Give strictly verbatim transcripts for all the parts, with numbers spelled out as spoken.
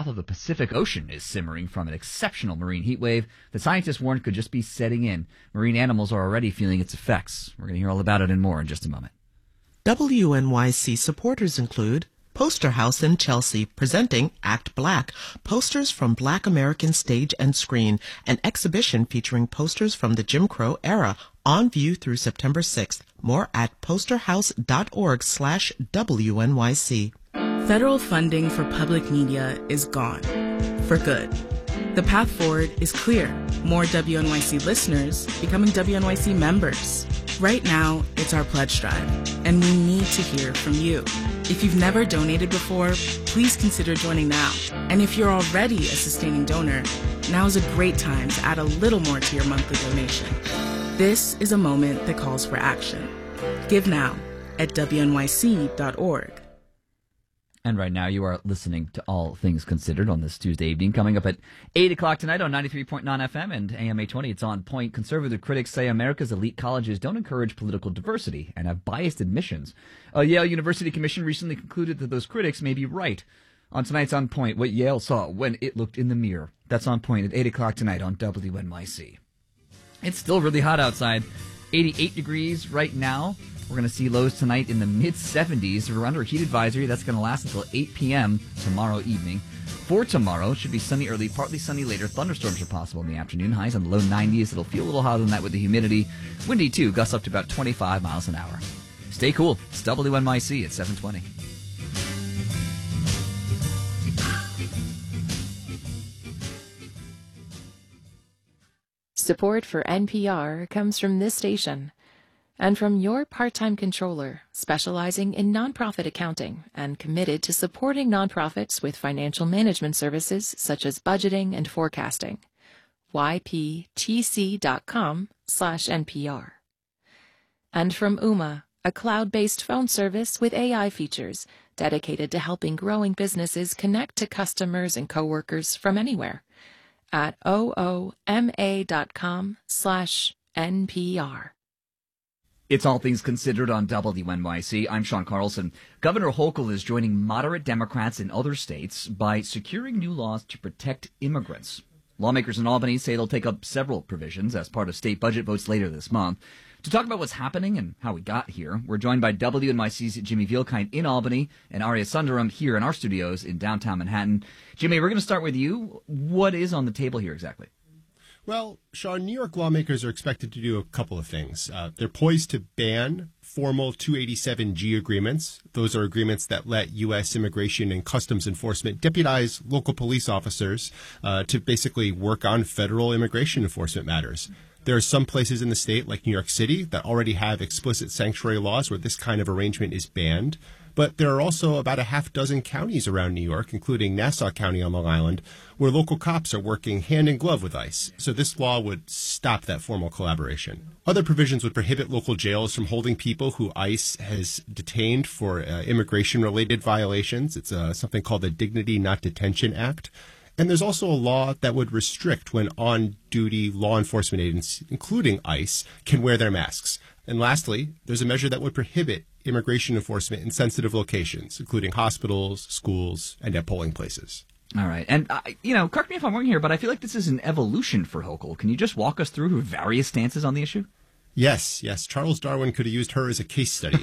south of the Pacific Ocean is simmering from an exceptional marine heat wave that scientists warned could just be setting in. Marine animals are already feeling its effects. We're going to hear all about it and more in just a moment. W N Y C supporters include Poster House in Chelsea, presenting Act Black, posters from Black American stage and screen, an exhibition featuring posters from the Jim Crow era, on view through September sixth. More at posterhouse.org slash WNYC. Federal funding for public media is gone. For good. The path forward is clear. More W N Y C listeners becoming W N Y C members. Right now, it's our pledge drive, and we need to hear from you. If you've never donated before, please consider joining now. And if you're already a sustaining donor, now is a great time to add a little more to your monthly donation. This is a moment that calls for action. Give now at W N Y C dot org. And right now you are listening to All Things Considered on this Tuesday evening. Coming up at eight o'clock tonight on ninety-three point nine F M and A M eight twenty, it's On Point. Conservative critics say America's elite colleges don't encourage political diversity and have biased admissions. A Yale University commission recently concluded that those critics may be right. On tonight's On Point, what Yale saw when it looked in the mirror. That's On Point at eight o'clock tonight on W N Y C. It's still really hot outside. eighty-eight degrees right now. We're going to see lows tonight in the mid seventies. We're under a heat advisory. That's going to last until eight p.m. tomorrow evening. For tomorrow, it should be sunny early, partly sunny later. Thunderstorms are possible in the afternoon. Highs in the low nineties. It'll feel a little hotter than that with the humidity. Windy, too. Gusts up to about twenty-five miles an hour. Stay cool. It's W N Y C at seven twenty. Support for N P R comes from this station and from your part-time controller, specializing in nonprofit accounting and committed to supporting nonprofits with financial management services such as budgeting and forecasting. Y P T C dot com slash N P R. And from Ooma, a cloud-based phone service with A I features dedicated to helping growing businesses connect to customers and coworkers from anywhere at ooma dot com slash N P R. It's All Things Considered on W N Y C. I'm Sean Carlson. Governor Hochul is joining moderate Democrats in other states by securing new laws to protect immigrants. Lawmakers in Albany say they'll take up several provisions as part of state budget votes later this month. To talk about what's happening and how we got here, we're joined by W N Y C's Jimmy Vielkind in Albany and Arya Sundaram here in our studios in downtown Manhattan. Jimmy, we're going to start with you. What is on the table here exactly? Well, Sean, New York lawmakers are expected to do a couple of things. Uh, they're poised to ban formal two eighty-seven G agreements. Those are agreements that let U S Immigration and Customs Enforcement deputize local police officers uh, to basically work on federal immigration enforcement matters. There are some places in the state, like New York City, that already have explicit sanctuary laws where this kind of arrangement is banned. But there are also about a half dozen counties around New York, including Nassau County on Long Island, where local cops are working hand in glove with ICE. So this law would stop that formal collaboration. Other provisions would prohibit local jails from holding people who ICE has detained for uh, immigration-related violations. It's uh, something called the Dignity Not Detention Act. And there's also a law that would restrict when on-duty law enforcement agents, including ICE, can wear their masks. And lastly, there's a measure that would prohibit immigration enforcement in sensitive locations, including hospitals, schools, and at polling places. All right. And, uh, you know, correct me if I'm wrong here, but I feel like this is an evolution for Hochul. Can you just walk us through her various stances on the issue? Yes, yes. Charles Darwin could have used her as a case study.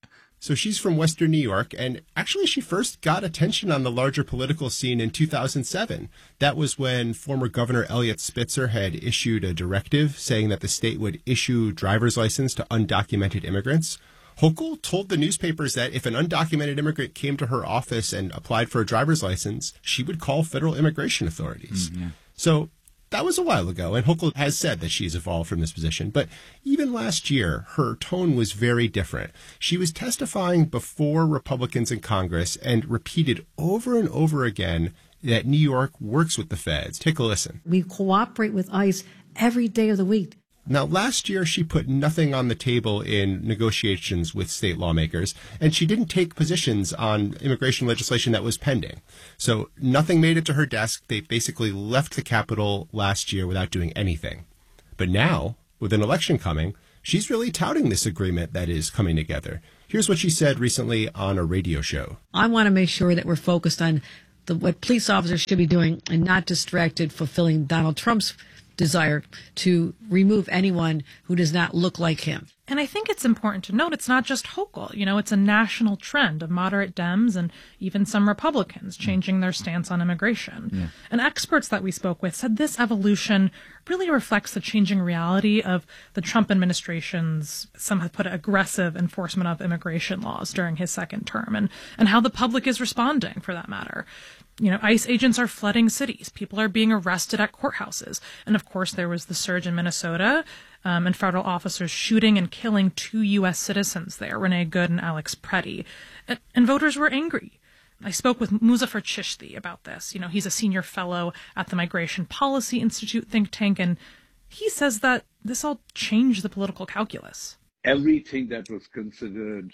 So she's from Western New York, and actually she first got attention on the larger political scene in two thousand seven. That was when former Governor Eliot Spitzer had issued a directive saying that the state would issue driver's license to undocumented immigrants. Hochul told the newspapers that if an undocumented immigrant came to her office and applied for a driver's license, she would call federal immigration authorities. Mm, yeah. So that was a while ago, and Hochul has said that she's evolved from this position. But even last year, her tone was very different. She was testifying before Republicans in Congress and repeated over and over again that New York works with the feds. Take a listen. We cooperate with ICE every day of the week. Now, last year, she put nothing on the table in negotiations with state lawmakers, and she didn't take positions on immigration legislation that was pending. So nothing made it to her desk. They basically left the Capitol last year without doing anything. But now, with an election coming, she's really touting this agreement that is coming together. Here's what she said recently on a radio show. I want to make sure that we're focused on the, what police officers should be doing and not distracted fulfilling Donald Trump's desire to remove anyone who does not look like him. And I think it's important to note it's not just Hochul. You know, it's a national trend of moderate Dems and even some Republicans changing their stance on immigration. Yeah. And experts that we spoke with said this evolution really reflects the changing reality of the Trump administration's, some have put it, aggressive enforcement of immigration laws during his second term, and, and how the public is responding, for that matter. You know, ICE agents are flooding cities. People are being arrested at courthouses. And of course, there was the surge in Minnesota um, and federal officers shooting and killing two U S citizens there, Renee Good and Alex Preddy. And, and voters were angry. I spoke with Muzaffar Chishti about this. You know, he's a senior fellow at the Migration Policy Institute think tank, and he says that this all changed the political calculus. Everything that was considered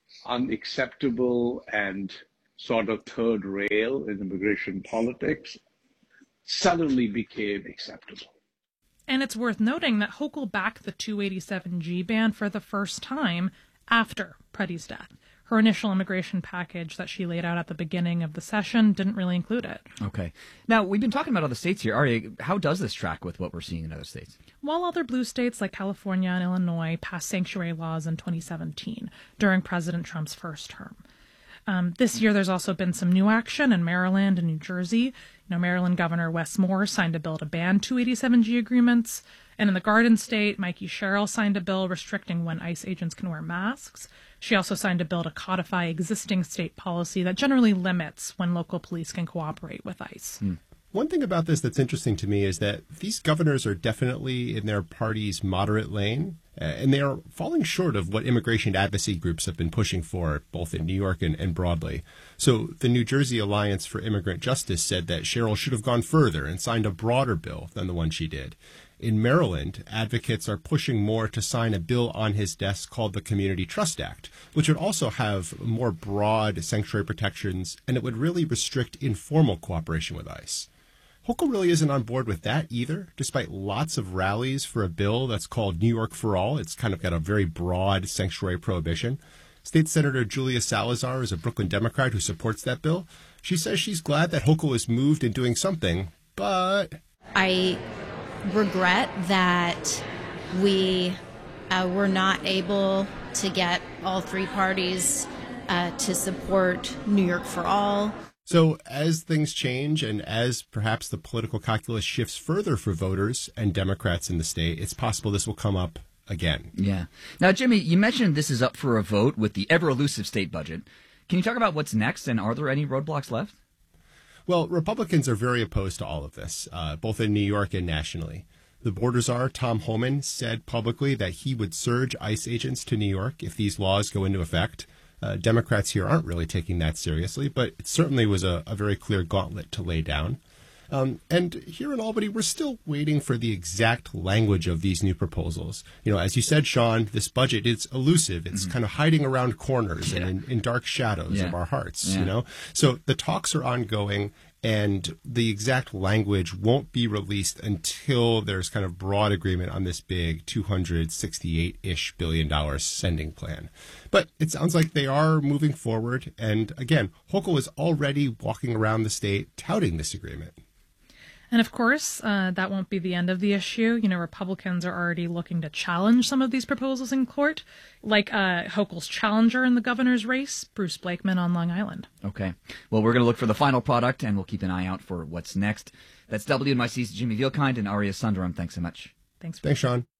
unacceptable and sort of third rail in immigration politics suddenly became acceptable. And it's worth noting that Hochul backed the two eighty-seven G ban for the first time after Preddy's death. Her initial immigration package that she laid out at the beginning of the session didn't really include it. Okay. Now, we've been talking about other states here. Aria, how does this track with what we're seeing in other states? While other blue states like California and Illinois passed sanctuary laws in twenty seventeen during President Trump's first term. Um, this year, there's also been some new action in Maryland and New Jersey. You know, Maryland Governor Wes Moore signed a bill to ban two eighty-seven G agreements. And in the Garden State, Mikey Sherrill signed a bill restricting when ICE agents can wear masks. She also signed a bill to codify existing state policy that generally limits when local police can cooperate with ICE. Hmm. One thing about this that's interesting to me is that these governors are definitely in their party's moderate lane, uh, and they are falling short of what immigration advocacy groups have been pushing for, both in New York and, and broadly. So the New Jersey Alliance for Immigrant Justice said that Sherrill should have gone further and signed a broader bill than the one she did. In Maryland, advocates are pushing Moore to sign a bill on his desk called the Community Trust Act, which would also have more broad sanctuary protections, and it would really restrict informal cooperation with ICE. Hochul really isn't on board with that either, despite lots of rallies for a bill that's called New York for All. It's kind of got a very broad sanctuary prohibition. State Senator Julia Salazar is a Brooklyn Democrat who supports that bill. She says she's glad that Hochul is moved in doing something, but I regret that we uh, were not able to get all three parties uh, to support New York for All. So as things change and as perhaps the political calculus shifts further for voters and Democrats in the state, it's possible this will come up again. Yeah. Now, Jimmy, you mentioned this is up for a vote with the ever-elusive state budget. Can you talk about what's next, and are there any roadblocks left? Well, Republicans are very opposed to all of this, uh, both in New York and nationally. The border czar, Tom Homan, said publicly that he would surge ICE agents to New York if these laws go into effect. Uh, Democrats here aren't really taking that seriously, but it certainly was a, a very clear gauntlet to lay down. Um, and here in Albany, we're still waiting for the exact language of these new proposals. You know, as you said, Sean, this budget is elusive. It's mm-hmm. kind of hiding around corners yeah. and in, in dark shadows yeah. of our hearts, yeah. you know. So the talks are ongoing, and the exact language won't be released until there's kind of broad agreement on this big two hundred sixty-eight-ish billion dollars sending plan. But it sounds like they are moving forward. And again, Hochul is already walking around the state touting this agreement. And of course, uh, that won't be the end of the issue. You know, Republicans are already looking to challenge some of these proposals in court, like uh, Hochul's challenger in the governor's race, Bruce Blakeman on Long Island. Okay. Well, we're going to look for the final product, and we'll keep an eye out for what's next. That's W N Y C's Jimmy Vielkind and Aria Sundaram. Thanks so much. Thanks. For Thanks, Sean.